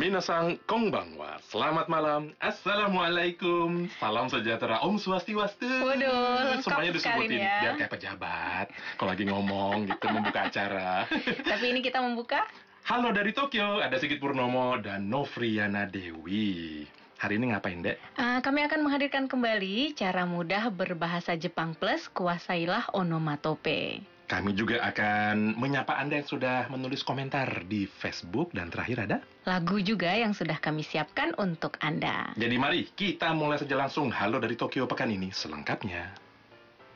Minasang konbanwa, selamat malam, assalamualaikum, salam sejahtera, om swastiwastu. Waduh, lengkap semuanya sekali disebutin ya. biar kayak pejabat kalau lagi ngomong gitu membuka acara. Tapi ini kita membuka. Halo dari Tokyo, ada Sigit Purnomo dan Novriana Dewi. Hari ini ngapain, Dek? Kami akan menghadirkan kembali cara mudah berbahasa Jepang plus kuasailah onomatope. Kami juga akan menyapa Anda yang sudah menulis komentar di Facebook dan terakhir ada Lagu juga yang sudah kami siapkan untuk Anda. Jadi mari kita mulai saja langsung Halo dari Tokyo pekan ini selengkapnya.